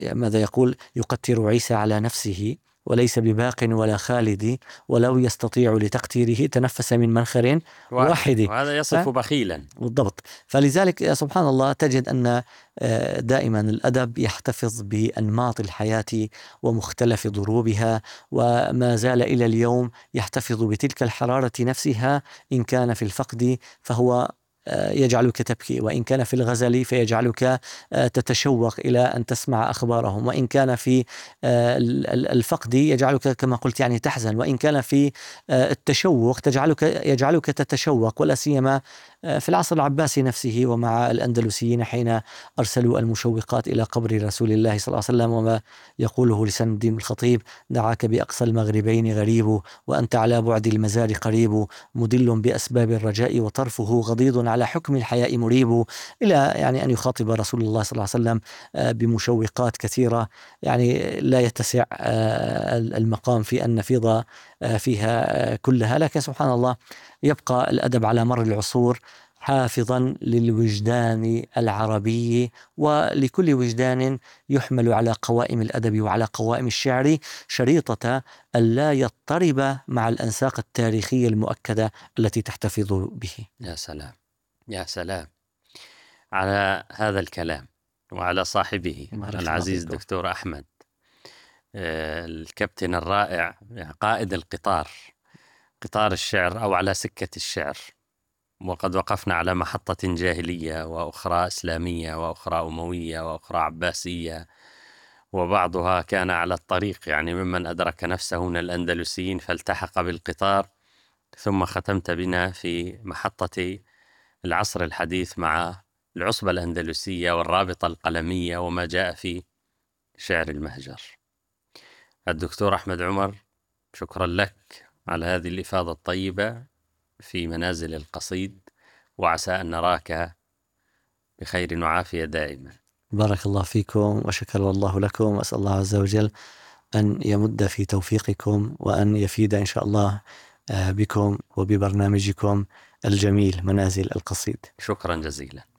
ماذا يقول؟ يقتر عيسى على نفسه وليس بباق ولا خالد، ولو يستطيع لتقتيره تنفس من منخر واحد. وهذا يصف بخيلا. بالضبط. فلذلك سبحان الله تجد أن دائما الأدب يحتفظ بأنماط الحياة ومختلف ضروبها، وما زال إلى اليوم يحتفظ بتلك الحرارة نفسها. إن كان في الفقد فهو يجعلك تبكي، وإن كان في الغزل فيجعلك تتشوق إلى أن تسمع أخبارهم، وإن كان في الفقد يجعلك كما قلت يعني تحزن، وإن كان في التشوق يجعلك تتشوق. ولا سيما في العصر العباسي نفسه ومع الأندلسيين حين أرسلوا المشوقات إلى قبر رسول الله صلى الله عليه وسلم، وما يقوله لسان الدين الخطيب: دعاك بأقصى المغربين غريب، وأنت على بعد المزار قريب، مدل بأسباب الرجاء وطرفه غضيض على حكم الحياء مريب. إلى يعني أن يخاطب رسول الله صلى الله عليه وسلم بمشوقات كثيرة، يعني لا يتسع المقام في أن نفيض فيها كلها. لكن سبحان الله يبقى الأدب على مر العصور حافظا للوجدان العربي، ولكل وجدان يحمل على قوائم الأدب وعلى قوائم الشعر شريطة ألا يضطرب مع الأنساق التاريخية المؤكدة التي تحتفظ به. يا سلام، يا سلام على هذا الكلام وعلى صاحبه العزيز دكتور أحمد، الكابتن الرائع، قائد القطار، قطار الشعر أو على سكة الشعر. وقد وقفنا على محطة جاهلية وأخرى إسلامية وأخرى أموية وأخرى عباسية، وبعضها كان على الطريق، يعني ممن أدرك نفسه من الأندلسيين فالتحق بالقطار، ثم ختمت بنا في محطة العصر الحديث مع العصبة الأندلسية والرابطة القلمية وما جاء في شعر المهجر. الدكتور أحمد عمر، شكرا لك على هذه الإفاضة الطيبة في منازل القصيد، وعسى أن نراك بخير وعافية دائما. بارك الله فيكم وشكر الله لكم، وأسأل الله عز وجل أن يمد في توفيقكم وأن يفيد إن شاء الله بكم وببرنامجكم الجميل منازل القصيد. شكرا جزيلا.